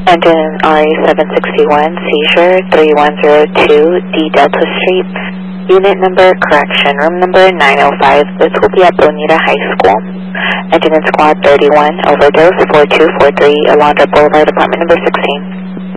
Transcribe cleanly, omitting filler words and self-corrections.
Engine RA761, seizure 3102 D Delta Street. Unit number, correction, room number 905. This will be at Bonita High School. Engine in squad 31, overdose 4243, Alondra Boulevard, apartment number 16.